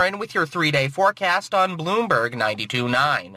Friend with your 3-day forecast on Bloomberg 92.9.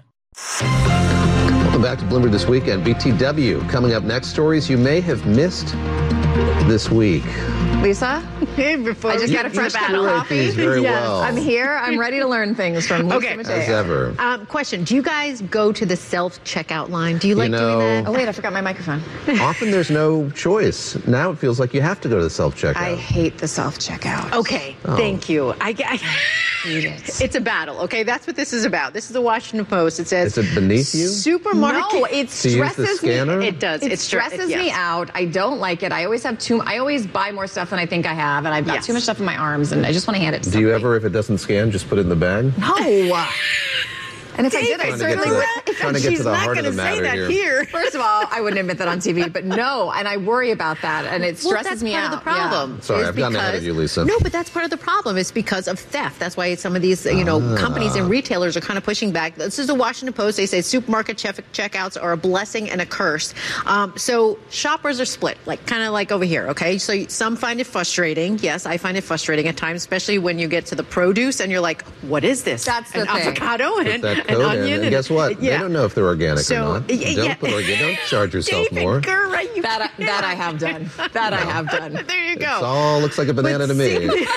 Welcome back to Bloomberg This Weekend. BTW coming up next. Stories you may have missed this week. Lisa? I just got a fresh coffee. Very well. I'm here. I'm ready to learn things from Lisa Mateo. As ever. Question. Do you guys go to the self-checkout line? Do you like doing that? Oh, wait, I forgot my microphone. Often there's no choice. Now it feels like you have to go to the self-checkout. I hate the self-checkout. Okay, thank you. I hate it. It's a battle, okay? That's what this is about. This is the Washington Post. It says... Is it beneath you? Supermarket... No, it stresses me. It does. It stresses me out. I don't like it. I always buy more stuff than I think I have, and I've got too much stuff in my arms, and I just want to hand it to somebody. Do you ever, if it doesn't scan, just put it in the bag? No. And if I did, I certainly would. Trying to get to the heart of the matter here. First of all, I wouldn't admit that on TV, but no, and I worry about that, and it stresses me out. That's part of the problem. Yeah. Sorry, I've gotten ahead of you, Lisa. No, but that's part of the problem. It's because of theft. That's why some of these, companies and retailers are kind of pushing back. This is the Washington Post. They say supermarket checkouts are a blessing and a curse. So shoppers are split, kind of like over here, okay? So some find it frustrating. Yes, I find it frustrating at times, especially when you get to the produce and you're like, what is this? That's the an thing. Avocado and and onion. And guess what? They don't know if they're organic or not. Don't charge yourself more. That I have done. I have done. There you go. It all looks like a banana to me.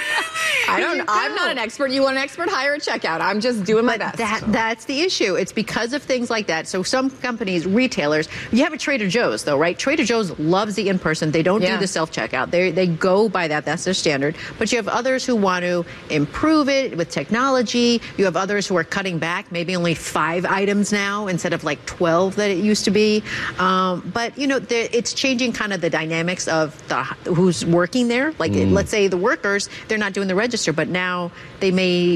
I'm not an expert. You want an expert? Hire a checkout. I'm just doing my best. That's the issue. It's because of things like that. So some companies, retailers, you have a Trader Joe's though, right? Trader Joe's loves the in-person. They don't do the self-checkout. They go by that. That's their standard. But you have others who want to improve it with technology. You have others who are cutting back, maybe only 5 items now instead of 12 that it used to be. But it's changing kind of the dynamics of who's working there. Let's say the workers, they're not doing the register, but now they may,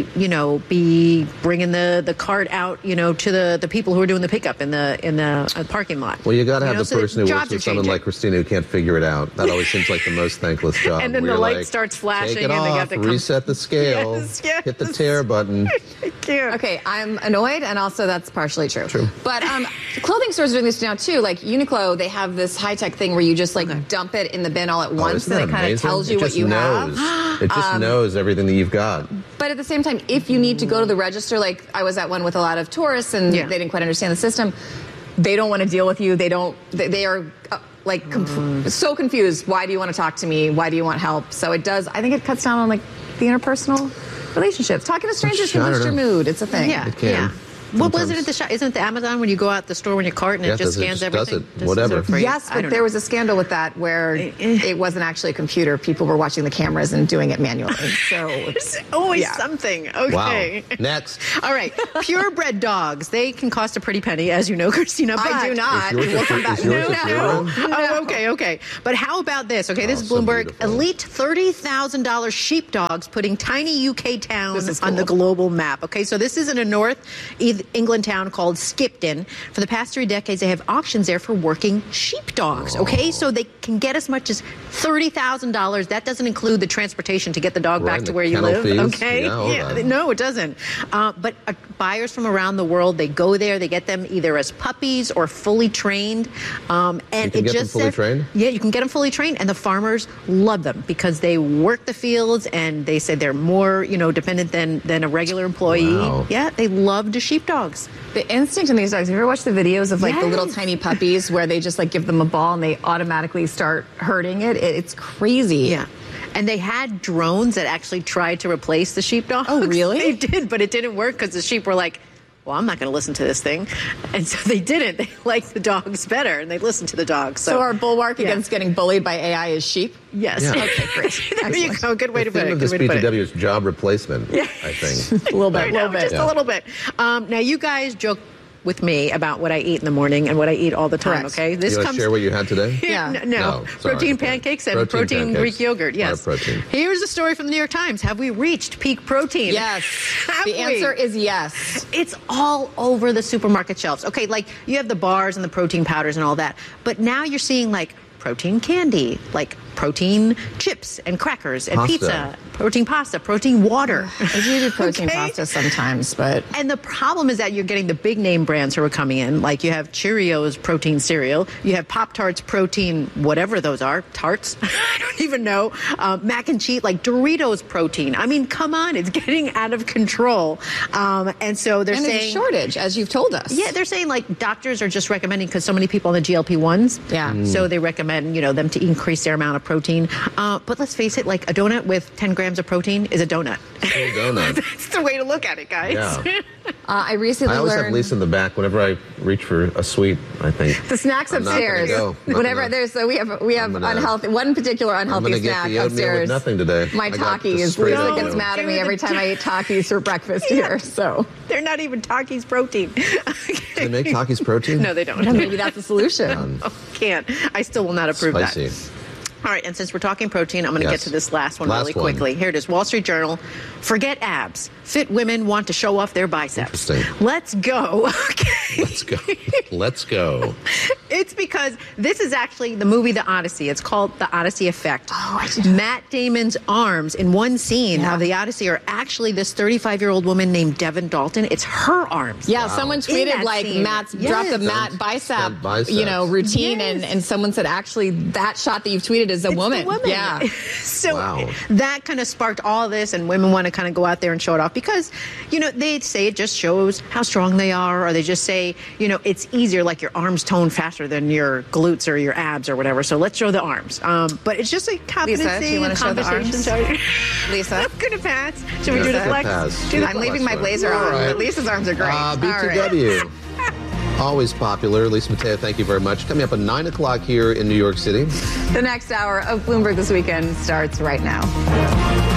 be bringing the cart out, to the people who are doing the pickup in the parking lot. Well, you got to have the person who works with someone like Christina who can't figure it out. That always seems like the most thankless job. And then the light starts flashing, take it and off, they have to reset the scale, hit the tear button. Okay, I'm annoyed, and also that's partially true. But clothing stores are doing this now too. Like Uniqlo, they have this high-tech thing where you just dump it in the bin all at once, and it kind of tells you what you have. It just knows everything that you've got. But at the same time, if you need to go to the register, like I was at one with a lot of tourists, and they didn't quite understand the system, they don't want to deal with you. They are so confused. Why do you want to talk to me? Why do you want help? So it does. I think it cuts down on the interpersonal relationships. Talking to strangers can boost your mood. It's a thing. It can. Yeah. What was it at the shop? Isn't it the Amazon when you go out the store in your cart and it just scans everything? Does it. Whatever. Yes, but there was a scandal with that where it wasn't actually a computer. People were watching the cameras and doing it manually. So there's always something. Okay. Wow. Next. All right. Purebred dogs. They can cost a pretty penny, as you know, Christina. But I do not. We'll come back. No. Oh, okay. But how about this? Okay, this is Bloomberg. So elite $30,000 sheepdogs putting tiny UK towns on the global map. Okay, so this is in a North England town called Skipton. For the past 3 decades, they have auctions there for working sheepdogs. Okay, so they can get as much as $30,000. That doesn't include the transportation to get the dog back to where you live. Fees. Okay, no, it doesn't. But buyers from around the world, they go there. They get them either as puppies or fully trained. And you can get them fully trained? Yeah, you can get them fully trained, and the farmers love them because they work the fields, and they say they're more, dependent than a regular employee. Wow. Yeah, they love the sheepdogs. The instinct in these dogs. Have you ever watched the videos of the little tiny puppies where they just give them a ball and they automatically start herding it? It's crazy. Yeah. And they had drones that actually tried to replace the sheepdogs. Oh, really? They did, but it didn't work because the sheep were like, well, I'm not going to listen to this thing. And so they didn't. They liked the dogs better, and they listened to the dogs. So our bulwark against getting bullied by AI is sheep? Yes. Yeah. Okay, great. There you go. Good way to put it. The theme of this BTW is job replacement, I think. A little bit. Just a little bit. Now, you guys joke with me about what I eat in the morning and what I eat all the time, okay? This you want to share what you had today? No. Protein pancakes and protein Greek yogurt, yes. Protein. Here's a story from the New York Times. Have we reached peak protein? Yes. The answer is yes. It's all over the supermarket shelves. Okay, you have the bars and the protein powders and all that. But now you're seeing protein candy, protein chips and crackers and Pasta. pizza, protein pasta, protein water. I do do protein pasta sometimes, but... And the problem is that you're getting the big name brands who are coming in. Like you have Cheerios protein cereal. You have Pop-Tarts protein, whatever those are, tarts. I don't even know. Mac and cheese, like Doritos protein. I mean, come on, it's getting out of control. And so they're saying... there's a shortage, as you've told us. Yeah, they're saying like doctors are just recommending, because so many people on the GLP-1s. Yeah. So they recommend, them to increase their amount of protein. But let's face it, like a donut with 10 grams of protein is a donut. Still donut. That's the way to look at it, guys. Yeah. I recently I always learned... have Lisa in the back whenever I reach for a sweet, I think. The snacks I'm not gonna upstairs. go. I'm not Whatever gonna- there's, so we have unhealthy, one particular I'm unhealthy gonna get snack the oatmeal upstairs. with nothing today. My I got the Takis. straight Lisa oatmeal. gets mad at me every time I eat Takis for breakfast here. So They're not even Takis protein. Do they make Takis protein? No, they don't. maybe that's the solution. Can't. I still will not approve Spicy. that. All right, and since we're talking protein, I'm going to get Yes. to this last one Last really one. quickly. Here it is, Wall Street Journal. Forget abs. Fit women want to show off their biceps. Interesting. Let's go. Okay. Let's go. Let's go. It's because this is actually the movie The Odyssey. It's called The Odyssey Effect. Oh, I did. Matt Damon's arms in one scene of The Odyssey are actually this 35-year-old woman named Devin Dalton. It's her arms. Yeah, someone In tweeted that like scene. Matt's Yes. dropped the Matt Stunt biceps. routine, Yes. and someone said actually that shot that you've tweeted is a It's woman. the woman. Yeah. So Wow. that kind of sparked all this, and women want to kind of go out there and show it off because, they say it just shows how strong they are, or they just say, it's easier, like your arms tone faster than your glutes or your abs or whatever. So let's show the arms. But it's just a competency, Lisa, do you want to show the arms? Lisa? I'm going to pass. Should we do the Lisa, flex? pass. Do the I'm leaving my blazer All on, right. but Lisa's arms are great. BTW. Always popular. Lisa Mateo, thank you very much. Coming up at 9 o'clock here in New York City. The next hour of Bloomberg This Weekend starts right now.